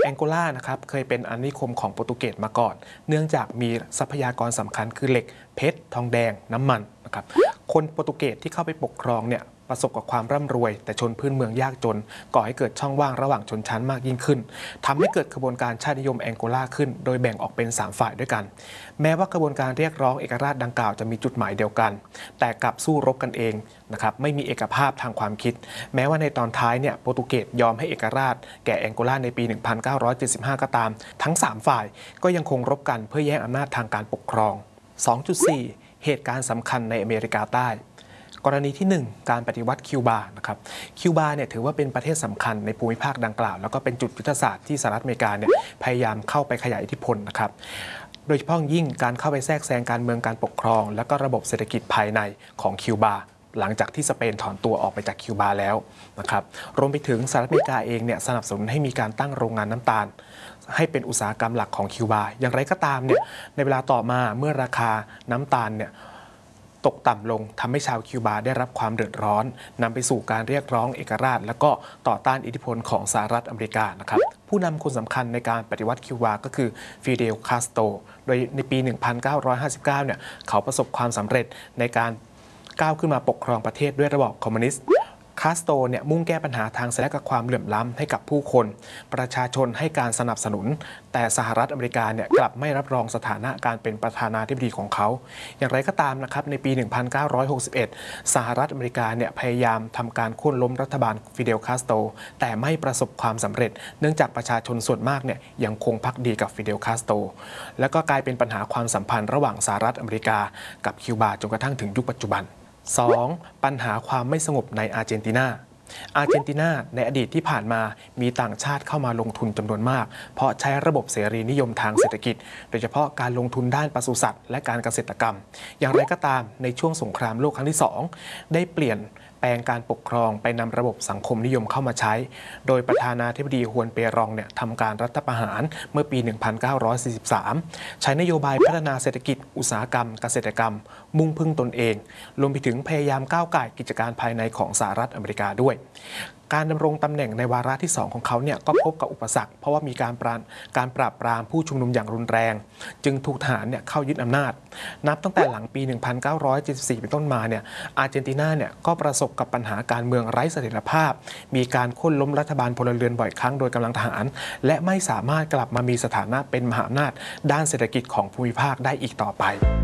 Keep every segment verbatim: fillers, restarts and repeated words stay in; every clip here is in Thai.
องโกลานะครับเคยเป็นอาณานิคมของโปรตุเกสมาก่อนเนื่องจากมีทรัพยากรสำคัญคือเหล็กเพชรทองแดงน้ำมันนะครับคนโปรตุเกสที่เข้าไปปกครองเนี่ยประสบกับความร่ำรวยแต่ชนพื้นเมืองยากจนก่อให้เกิดช่องว่างระหว่างชนชั้นมากยิ่งขึ้นทำให้เกิดกระบวนการชาตินิยมแองโกลาขึ้นโดยแบ่งออกเป็นสามฝ่ายด้วยกันแม้ว่ากระบวนการเรียกร้องเอกราชดังกล่าวจะมีจุดหมายเดียวกันแต่กลับสู้รบกันเองนะครับไม่มีเอกภาพทางความคิดแม้ว่าในตอนท้ายเนี่ยโปรตุเกสยอมให้เอกราชแก่แองโกลาในปี หนึ่งพันเก้าร้อยเจ็ดสิบห้า ก็ตามทั้งสามฝ่ายก็ยังคงรบกันเพื่อแย่งอำนาจทางการปกครอง สองจุดสี่ เหตุการณ์สำคัญในอเมริกาใต้กรณีที่หนึ่งการปฏิวัติคิวบานะครับคิวบาเนี่ยถือว่าเป็นประเทศสำคัญในภูมิภาคดังกล่าวแล้วก็เป็นจุดยุทธศาสตร์ที่สหรัฐอเมริกาเนี่ยพยายามเข้าไปขยายอิทธิพลนะครับโดยเฉพาะยิ่งการเข้าไปแทรกแซงการเมืองการปกครองและก็ระบบเศรษฐกิจภายในของคิวบาหลังจากที่สเปนถอนตัวออกไปจากคิวบาแล้วนะครับรวมไปถึงสหรัฐอเมริกาเองเนี่ยสนับสนุนให้มีการตั้งโรงงานน้ำตาลให้เป็นอุตสาหกรรมหลักของคิวบาอย่างไรก็ตามเนี่ยในเวลาต่อมาเมื่อราคาน้ำตาลเนี่ยตกต่ำลงทำให้ชาวคิวบาได้รับความเดือดร้อนนำไปสู่การเรียกร้องเอกราชและก็ต่อต้านอิทธิพลของสหรัฐอเมริกานะครับผู้นำคนสำคัญในการปฏิวัติคิวบาก็คือฟิเดลคาสโตรโดยในปี หนึ่งพันเก้าร้อยห้าสิบเก้า เนี่ยเขาประสบความสำเร็จในการก้าวขึ้นมาปกครองประเทศด้วยระบอบคอมมิวนิสต์คาสโตรเนี่ยมุ่งแก้ปัญหาทางเศรษฐกิจกับความเหลื่อมล้ำให้กับผู้คนประชาชนให้การสนับสนุนแต่สหรัฐอเมริกาเนี่ยกลับไม่รับรองสถานะการเป็นประธานาธิบดีของเขาอย่างไรก็ตามนะครับในปี หนึ่งพันเก้าร้อยหกสิบเอ็ด สหรัฐอเมริกาเนี่ยพยายามทำการโค่นล้มรัฐบาลฟิเดลคาสโตรแต่ไม่ประสบความสำเร็จเนื่องจากประชาชนส่วนมากเนี่ยยังคงภักดีกับฟิเดลคาสโตรแล้วก็กลายเป็นปัญหาความสัมพันธ์ระหว่างสหรัฐอเมริกากับคิวบาจนกระทั่งถึงยุคปัจจุบันสองปัญหาความไม่สงบในอาร์เจนตินาอาร์เจนตินาในอดีตที่ผ่านมามีต่างชาติเข้ามาลงทุนจำนวนมากเพราะใช้ระบบเสรีนิยมทางเศรษฐกิจโดยเฉพาะการลงทุนด้านปศุสัตว์และการเกษตรกรรมอย่างไรก็ตามในช่วงสงครามโลกครั้งที่สองได้เปลี่ยนแปลงการปกครองไปนำระบบสังคมนิยมเข้ามาใช้โดยประธานาธิบดีฮวนเปรองเนี่ยทำการรัฐประหารเมื่อปี หนึ่งพันเก้าร้อยสี่สิบสาม ใช้นโยบายพัฒนาเศรษฐกิจอุตสาหกรรมเกษตรกรรมมุ่งพึ่งตนเองรวมไปถึงพยายามก้าวก่ายกิจการภายในของสหรัฐอเมริกาด้วยการดำรงตำแหน่งในวาระที่สองของเขาเนี่ยก็พบกับอุปสรรคเพราะว่ามีการปราบการปราบปรามผู้ชุมนุมอย่างรุนแรงจึงถูกทหารเนี่ยเข้ายึดอำนาจนับตั้งแต่หลังปี หนึ่งพันเก้าร้อยเจ็ดสิบสี่ เป็นต้นมาเนี่ยอาร์เจนตินาเนี่ยก็ประสบกับปัญหาการเมืองไร้เสถียรภาพมีการโค่นล้มรัฐบาลพลเรือนบ่อยครั้งโดยกำลังทหารและไม่สามารถกลับมามีสถานะเป็นมหาอำนาจด้านเศรษฐกิจของภูมิภาคได้อีกต่อไป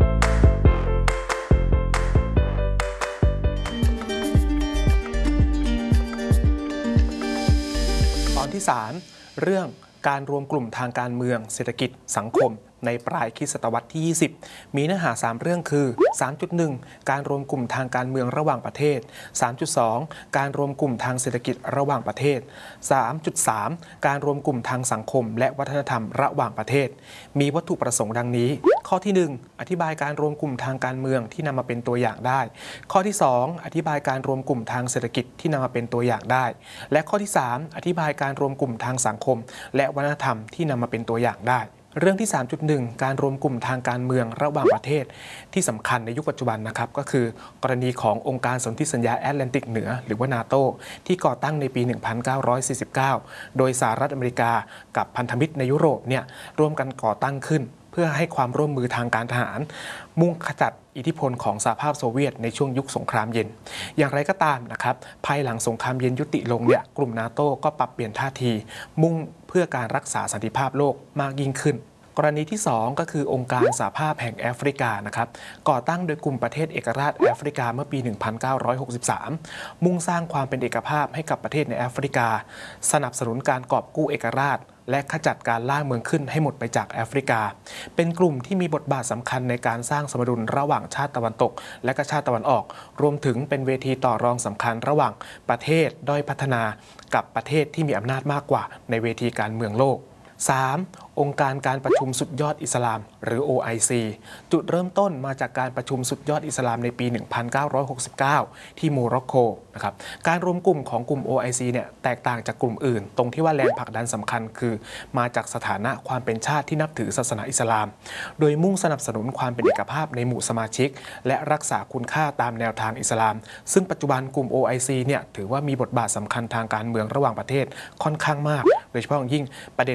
ตอนที่สามเรื่องการรวมกลุ่มทางการเมืองเศรษฐกิจสังคมในปลายคริสตศตวรรษที่ยี่สิบมีเนื้อหาสามเรื่องคือ สามจุดหนึ่ง การรวมกลุ่มทางการเมืองระหว่างประเทศ สามจุดสอง การรวมกลุ่มทางเศรษฐกิจระหว่างประเทศ สามจุดสาม การรวมกลุ่มทางสังคมและวัฒนธรรมระหว่างประเทศมีวัตถุประสงค์ดังนี้ข้อที่หนึ่งอธิบายการรวมกลุ่มทางการเมืองที่นำมาเป็นตัวอย่างได้ข้อที่สองอธิบายการรวมกลุ่มทางเศรษฐกิจที่นำมาเป็นตัวอย่างได้และข้อที่สามอธิบายการรวมกลุ่มทางสังคมและวัฒนธรรมที่นำมาเป็นตัวอย่างได้เรื่องที่ สามจุดหนึ่ง การรวมกลุ่มทางการเมืองระหว่างประเทศที่สำคัญในยุคปัจจุบันนะครับก็คือกรณีขององค์การสนธิสัญญาแอตแลนติกเหนือหรือว่านาโตที่ก่อตั้งในปี หนึ่งพันเก้าร้อยสี่สิบเก้า โดยสหรัฐอเมริกากับพันธมิตรในยุโรปเนี่ยร่วมกันก่อตั้งขึ้นเพื่อให้ความร่วมมือทางการทหารมุ่งขจัดอิทธิพลของสหภาพโซเวียตในช่วงยุคสงครามเย็นอย่างไรก็ตามนะครับภายหลังสงครามเย็นยุติลงเนี่ยกลุ่มนาโต้ก็ปรับเปลี่ยนท่าทีมุ่งเพื่อการรักษาสันติภาพโลกมากยิ่งขึ้นกรณีที่สองก็คือองค์การสหภาพแห่งแอฟริกานะครับก่อตั้งโดยกลุ่มประเทศเอกราชแอฟริกาเมื่อปี หนึ่งพันเก้าร้อยหกสิบสาม มุ่งสร้างความเป็นเอกภาพให้กับประเทศในแอฟริกาสนับสนุนการกอบกู้เอกราชและขจัดการล่าเมืองขึ้นให้หมดไปจากแอฟริกาเป็นกลุ่มที่มีบทบาทสำคัญในการสร้างสมดุลระหว่างชาติตะวันตกและก็ชาติตะวันออกรวมถึงเป็นเวทีต่อรองสำคัญระหว่างประเทศด้อยพัฒนากับประเทศที่มีอำนาจมากกว่าในเวทีการเมืองโลก สาม. องค์การการประชุมสุดยอดอิสลามหรือ โอ ไอ ซี จุดเริ่มต้นมาจากการประชุมสุดยอดอิสลามในปี หนึ่งพันเก้าร้อยหกสิบเก้า ที่โมร็อกโกนะครับการรวมกลุ่มของกลุ่ม โอ ไอ ซี เนี่ยแตกต่างจากกลุ่มอื่นตรงที่ว่าแรงผลักดันสำคัญคือมาจากสถานะความเป็นชาติที่นับถือศาสนาอิสลามโดยมุ่งสนับสนุนความเป็นเอกภาพในหมู่สมาชิกและรักษาคุณค่าตามแนวทางอิสลามซึ่งปัจจุบันกลุ่ม โอ ไอ ซี เนี่ยถือว่ามีบทบาทสำคัญทางการเมืองระหว่างประเทศค่อนข้างมากโดยเฉพาะอย่างยิ่งประเด็น